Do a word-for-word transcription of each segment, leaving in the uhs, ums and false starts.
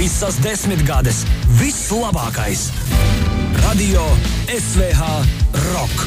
Visas desmitgades, viss labākais. Radio S V H Rock.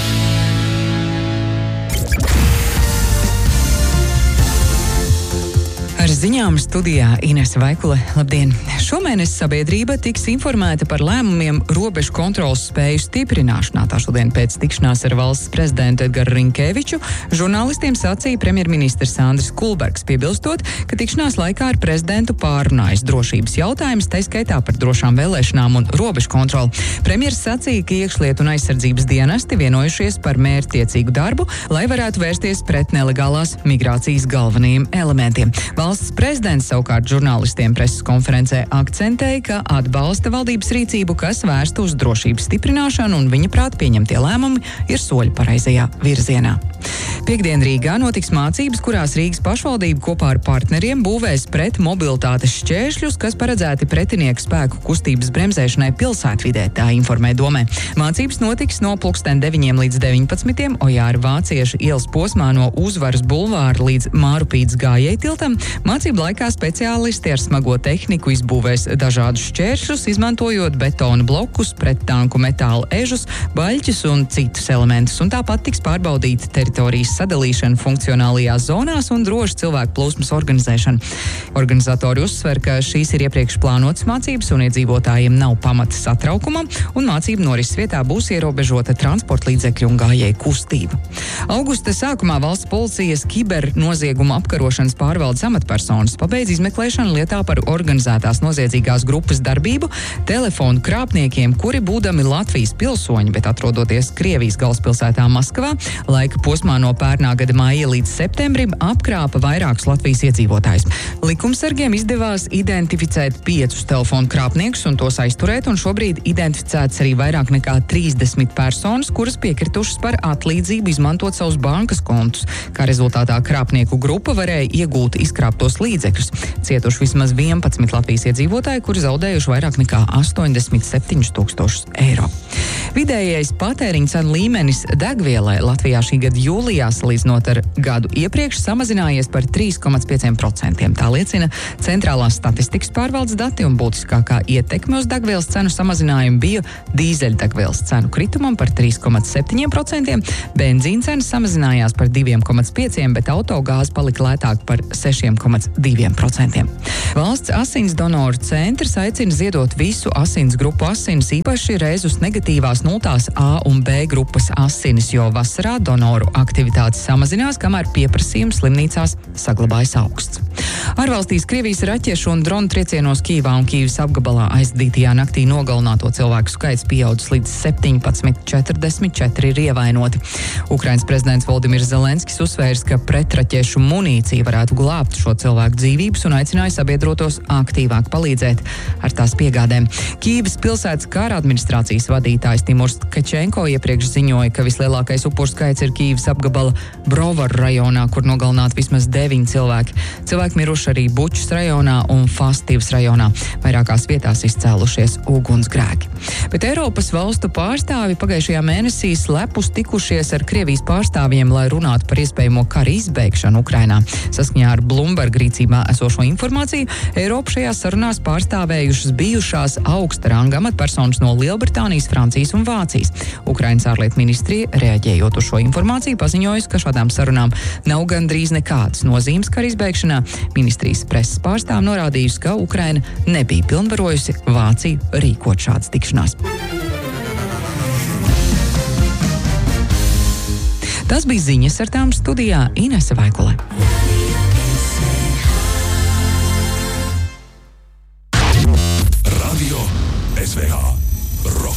Ar ziņām studijā Inese Vaikule. Labdien! Šomēnes sabiedrība tiks informēta par lēmumiem robežu kontrolas spēju stiprināšanā. Tā šodien pēc tikšanās ar valsts prezidentu Edgaru Rinkēviču žurnālistiem sacīja premjerministrs Andris Kulbergs, piebilstot, ka tikšanās laikā ar prezidentu pārunājas drošības jautājumus, tai skaitā par drošām vēlēšanām un robežu kontroli. Premjers sacīja, ka iekšlietu un aizsardzības dienesti vienojušies par mērķtiecīgu darbu, lai varētu vērsties pret nelegālās migrācijas galvenajiem elementiem. Valsts prezidents savukārt žurnālistiem preses konferencē akcentēja, ka atbalsta valdības rīcību, kas vērsta uz drošības stiprināšanu, un viņa prāt pieņemtie lēmumi ir soļi pareizajā virzienā. Piektdien Rīgā notiks mācības, kurās Rīgas pašvaldība kopā ar partneriem būvēs pret mobilitātes šķēršļus, kas paredzēti pretinieku spēku kustības bremzēšanai pilsētvidē, tā informē Domē. Mācības notiks no pulksten deviņiem līdz deviņpadsmitiem Ojāra Vācieša ielas posmā no Uzvaras bulvāra līdz Mārupītes gājēju tiltam. Mācību laikā speciālisti ar smago tehniku izbūvēs dažādus šķēršļus, izmantojot betona blokus, prettanku metāla ežus, baļķus un citus elementus, un tāpat tiks pārbaudīta teritorijas sadalīšana funkcionālajās zonās un droši cilvēku plūsmas organizēšana. Organizatori uzsver, ka šīs ir iepriekš plānotas mācības un iedzīvotājiem nav pamata satraukumam, un mācību norises vietā būs ierobežota transporta līdzekļu un gājēju kustība. Augusta sākumā valsts policijas kibernozieguma apkarošanas pārvaldes amatpersonas pabeidz izmeklēšanu lietā par organizētās noziedzīgās grupas darbību telefonu krāpniekiem, kuri būdami Latvijas pilsoņi, bet atrodoties Krievijas galvaspilsētā Maskavā, laika posmā no pērnā gada maija līdz septembrim apkrāpa vairākus Latvijas iedzīvotājus. Likumsargiem izdevās identificēt piecus telefonu krāpniekus un tos aizturēt, un šobrīd identificēts arī vairāk nekā trīsdesmit personas, kuras piekritušas par atlīdzību izmantot savus bankas kontus. Kā rezultātā krāpnieku grupa varēja iegūt izkrāptos līdzekļus. Cietuši vismaz vienpadsmit Latvijas iedzīvotāji, kuri zaudējuši vairāk nekā astoņdesmit septiņus tūkstošus eiro. Vidējais patēriņa cenu līmenis degvielai Latvijā šī gada jūlijā salīdzinot ar gadu iepriekš samazinājies par trīs komats pieci procenti. Tā liecina Centrālās statistikas pārvaldes dati, un būtiskākā ietekme uz degvielas cenu samazinājumu bija dīzeļdegvielas cenu kritumam par trīs komats septiņi procenti, benzīna cenas samazinājās par divi komats pieci procenti, bet autogāze palika lētāk par seši komats divi procenti. Valsts asins donoru centrs aicina ziedot visu asins grupu asinis, īpaši rezus negatīvās nultās A un B grupas asinis, jo vasarā donoru aktivitātes samazinās, kamēr pieprasījums slimnīcās saglabājas augsts. Ārvalstīs Krievijas raķešu un dronu triecienos Kīvā un Kīvas apgabalā aizdītajā naktī nogalināto cilvēku skaits pieaudzis līdz septiņpadsmit, četrdesmit četri ir ievainoti. Ukrainas prezidents Voldimirs Zelenskis uzsvērs, ka pretraķešu munīcija varētu glābt šo cilvēku dzīvības un aicināja sabiedrotos aktīvāk palīdzēt ar tās piegādēm. Kīvas pilsētas kara administrācijas vadītājs Timurs Kačenko iepriekš ziņoja, ka vislielākais upuru skaits ir Kīvas apgabala Brovaru rajonā, kur nogalināti vismaz deviņi cilvēki. Cilvēki miruši arī Bučas rajonā un Fastīvas rajonā. Vairākās vietās izcēlušies ugunsgrēki. Bet Eiropas valstu pārstāvi pagājušajā mēnesī slepus tikušies ar Krievijas pārstāvjiem, lai runātu par iespējamo kara izbeigšanu Ukrainā. Saskaņā ar Bloomberg rīcībā esošo informāciju, Eiropa šajās sarunās pārstāvējušas bijušās augsta ranga amatpersonas no Lielbritānijas, Francijas un Vācijas. Ukrainas ārlietu ministrija, reaģējot uz šo informāciju, paziņojusi, ka šādām sarunām nav gandrīz nekādas nozīmes kara izbeigšanā. Ministrijas preses pārstāv norādījusi, ka Ukraina nebija pilnvarojusi Vāciju rīkot šādas tikšanās. Tas bija ziņas, ar tām studijā Inese Vaikule.